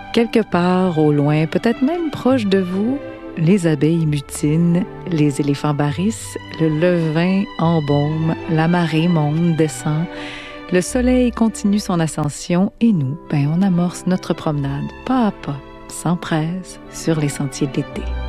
Quelque part au loin, peut-être même proche de vous, les abeilles mutinent, les éléphants barrissent, le levain embaume, la marée monte, descend, le soleil continue son ascension et nous, on amorce notre promenade pas à pas, sans presse, sur les sentiers de l'été.